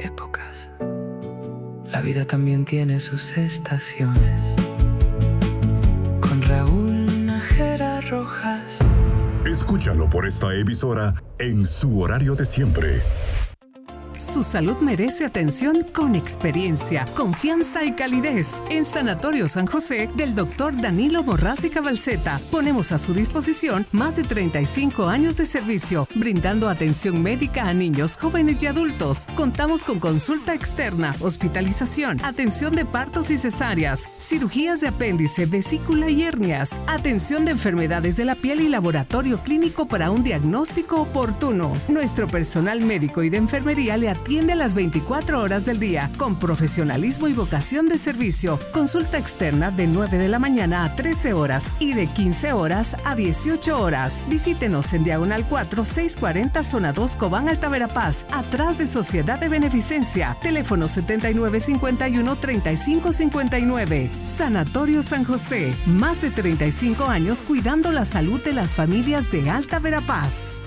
épocas. La vida también tiene sus estaciones. Con Raúl Nájera Rojas. Escúchalo por esta emisora en su horario de siempre. Su salud merece atención con experiencia, confianza y calidez. En Sanatorio San José del Dr. Danilo Morraz y Cabalceta ponemos a su disposición más de 35 años de servicio, brindando atención médica a niños, jóvenes y adultos. Contamos con consulta externa, hospitalización, atención de partos y cesáreas, cirugías de apéndice, vesícula y hernias, atención de enfermedades de la piel y laboratorio clínico para un diagnóstico oportuno. Nuestro personal médico y de enfermería le atiende a las 24 horas del día con profesionalismo y vocación de servicio. Consulta externa de 9 de la mañana a 13 horas y de 15 horas a 18 horas. Visítenos en Diagonal 4, 640 Zona 2, Cobán, Alta Verapaz, atrás de Sociedad de Beneficencia. Teléfono 7951-3559. Sanatorio San José. Más de 35 años cuidando la salud de las familias de Alta Verapaz.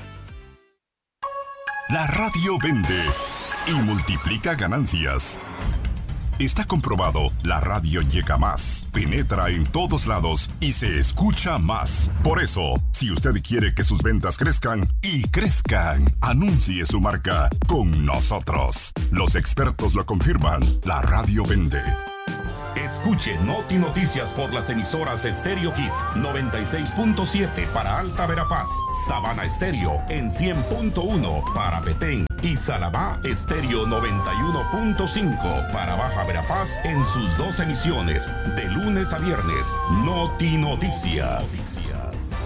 La radio vende y multiplica ganancias. Está comprobado, la radio llega más, penetra en todos lados y se escucha más. Por eso, si usted quiere que sus ventas crezcan y crezcan, anuncie su marca con nosotros. Los expertos lo confirman, la radio vende. Escuche Noti Noticias por las emisoras Stereo Hits 96.7 para Alta Verapaz, Sabana Estéreo en 100.1 para Petén y Salamá Estéreo 91.5 para Baja Verapaz en sus dos emisiones de lunes a viernes. Noti Noticias.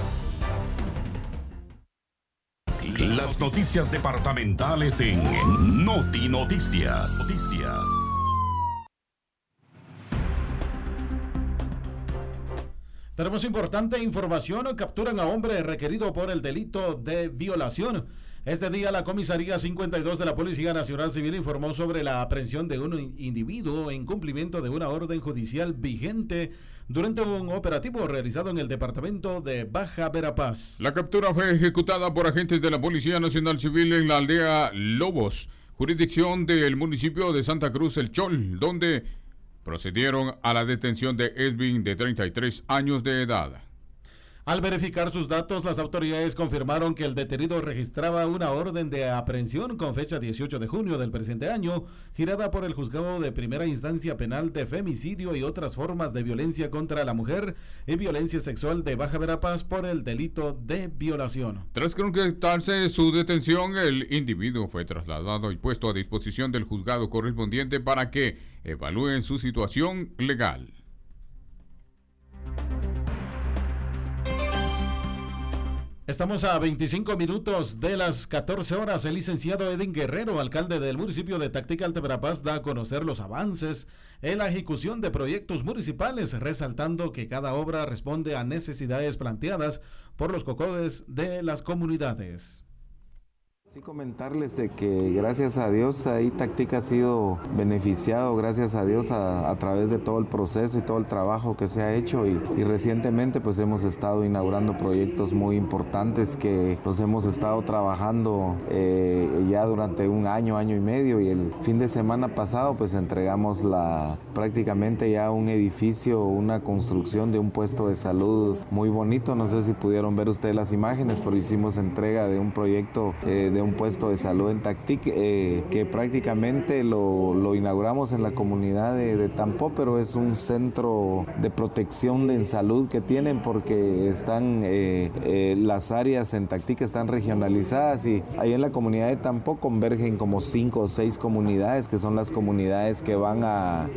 Las noticias departamentales en Noti Noticias. Tenemos importante información. Capturan a hombre requerido por el delito de violación. Este día la Comisaría 52 de la Policía Nacional Civil informó sobre la aprehensión de un individuo en cumplimiento de una orden judicial vigente durante un operativo realizado en el departamento de Baja Verapaz. La captura fue ejecutada por agentes de la Policía Nacional Civil en la aldea Lobos, jurisdicción del municipio de Santa Cruz El Chol, donde procedieron a la detención de Edwin, de 33 años de edad. Al verificar sus datos, las autoridades confirmaron que el detenido registraba una orden de aprehensión con fecha 18 de junio del presente año, girada por el Juzgado de Primera Instancia Penal de Femicidio y otras formas de violencia contra la mujer y violencia sexual de Baja Verapaz por el delito de violación. Tras concretarse su detención, el individuo fue trasladado y puesto a disposición del juzgado correspondiente para que evalúen su situación legal. Estamos a 25 minutos de las 14 horas. El licenciado Edwin Guerrero, alcalde del municipio de Tactica, Alta Verapaz, da a conocer los avances en la ejecución de proyectos municipales, resaltando que cada obra responde a necesidades planteadas por los COCODES de las comunidades. Sí, comentarles de que gracias a Dios ahí Tactica ha sido beneficiado, gracias a Dios a través de todo el proceso y todo el trabajo que se ha hecho y recientemente pues hemos estado inaugurando proyectos muy importantes que los hemos estado trabajando ya durante un año y medio, y el fin de semana pasado pues entregamos prácticamente ya un edificio, una construcción de un puesto de salud muy bonito. No sé si pudieron ver ustedes las imágenes, pero hicimos entrega de un proyecto de un puesto de salud en Tactic, que prácticamente lo inauguramos en la comunidad de Tampó, pero es un centro de protección en salud que tienen porque están las áreas en Tactic están regionalizadas, y ahí en la comunidad de Tampó convergen como 5 o 6 comunidades que son las comunidades que van a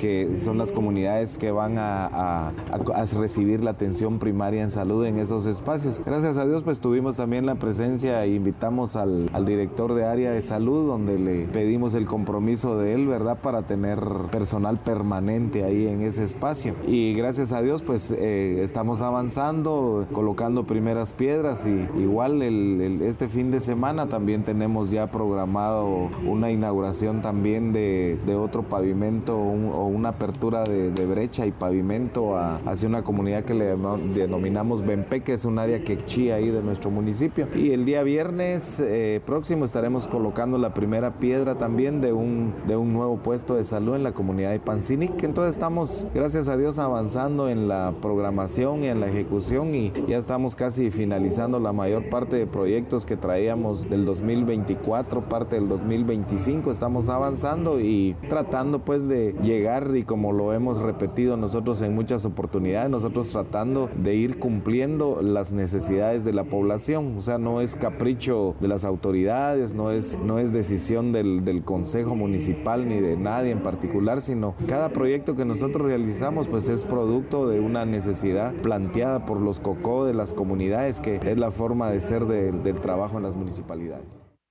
recibir la atención primaria en salud en esos espacios. Gracias a Dios pues tuvimos también la presencia e invitamos al director de área de salud, donde le pedimos el compromiso de él, ¿verdad?, para tener personal permanente ahí en ese espacio. Y gracias a Dios pues estamos avanzando, colocando primeras piedras, y igual este fin de semana también tenemos tenemos ya programado una inauguración también de otro pavimento o una apertura de brecha y pavimento hacia una comunidad que le denominamos Bempé, que es un área quechí ahí de nuestro municipio. Y el día viernes próximo estaremos colocando la primera piedra también de un nuevo puesto de salud en la comunidad de Pancinic. Entonces estamos, gracias a Dios, avanzando en la programación y en la ejecución, y ya estamos casi finalizando la mayor parte de proyectos que traíamos del 2024, parte del 2025. Estamos avanzando y tratando pues de llegar, y como lo hemos repetido nosotros en muchas oportunidades, nosotros tratando de ir cumpliendo las necesidades de la población. O sea, no es capricho de las autoridades, no es decisión del Consejo Municipal ni de nadie en particular, sino cada proyecto que nosotros realizamos pues es producto de una necesidad planteada por los COCO de las comunidades, que es la forma de ser del trabajo en las municipalidades.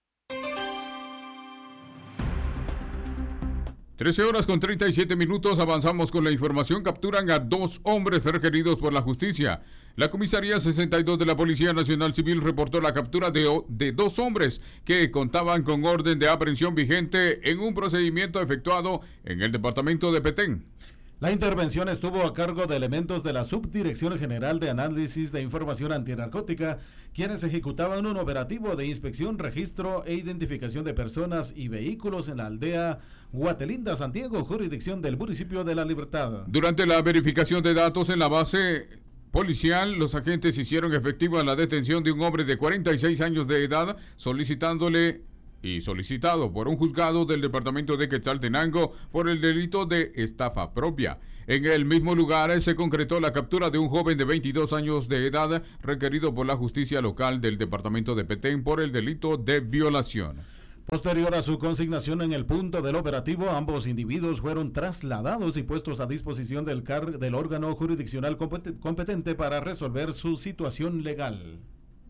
13:37, avanzamos con la información. Capturan a 2 hombres requeridos por la justicia. La Comisaría 62 de la Policía Nacional Civil reportó la captura de 2 hombres que contaban con orden de aprehensión vigente en un procedimiento efectuado en el departamento de Petén. La intervención estuvo a cargo de elementos de la Subdirección General de Análisis de Información Antinarcótica, quienes ejecutaban un operativo de inspección, registro e identificación de personas y vehículos en la aldea Guatelinda, Santiago, jurisdicción del municipio de La Libertad. Durante la verificación de datos en la base policial, los agentes hicieron efectiva la detención de un hombre de 46 años de edad, solicitado por un juzgado del departamento de Quetzaltenango por el delito de estafa propia. En el mismo lugar se concretó la captura de un joven de 22 años de edad requerido por la justicia local del departamento de Petén por el delito de violación. Posterior a su consignación en el punto del operativo, ambos individuos fueron trasladados y puestos a disposición del órgano jurisdiccional competente para resolver su situación legal.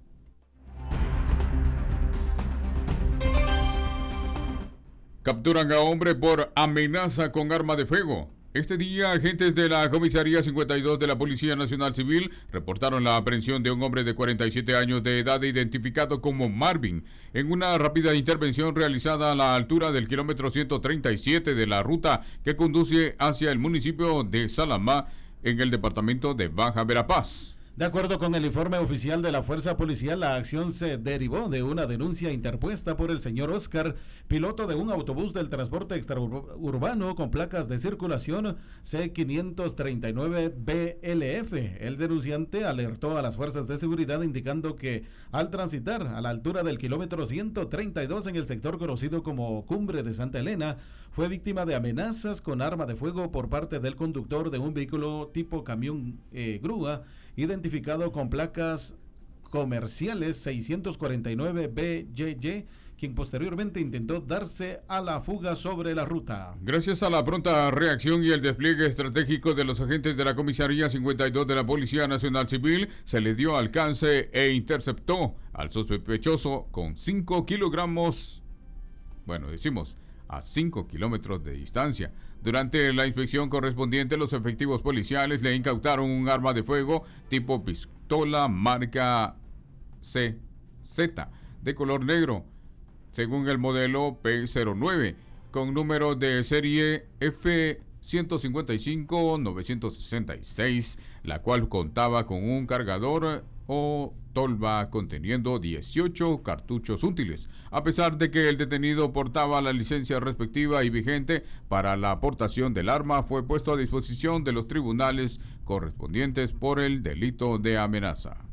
Capturan a hombre por amenaza con arma de fuego. Este día, agentes de la Comisaría 52 de la Policía Nacional Civil reportaron la aprehensión de un hombre de 47 años de edad identificado como Marvin en una rápida intervención realizada a la altura del kilómetro 137 de la ruta que conduce hacia el municipio de Salamá en el departamento de Baja Verapaz. De acuerdo con el informe oficial de la Fuerza Policial, la acción se derivó de una denuncia interpuesta por el señor Oscar, piloto de un autobús del transporte extraurbano con placas de circulación C539BLF. El denunciante alertó a las fuerzas de seguridad indicando que al transitar a la altura del kilómetro 132 en el sector conocido como Cumbre de Santa Elena, fue víctima de amenazas con arma de fuego por parte del conductor de un vehículo tipo camión grúa, identificado con placas comerciales 649BYY, quien posteriormente intentó darse a la fuga sobre la ruta. Gracias a la pronta reacción y el despliegue estratégico de los agentes de la Comisaría 52 de la Policía Nacional Civil, se le dio alcance e interceptó al sospechoso con 5 kilogramos, a 5 kilómetros de distancia. Durante la inspección correspondiente, los efectivos policiales le incautaron un arma de fuego tipo pistola marca CZ de color negro, según el modelo P09, con número de serie F-155-966, la cual contaba con un cargador o tolva conteniendo 18 cartuchos útiles, a pesar de que el detenido portaba la licencia respectiva y vigente para la aportación del arma, fue puesto a disposición de los tribunales correspondientes por el delito de amenaza.